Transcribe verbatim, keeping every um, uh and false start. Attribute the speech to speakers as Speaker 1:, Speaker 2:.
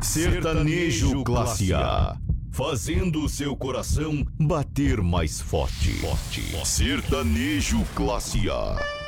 Speaker 1: Sertanejo Classe A, fazendo o seu coração bater mais forte. Forte. Sertanejo Classe A.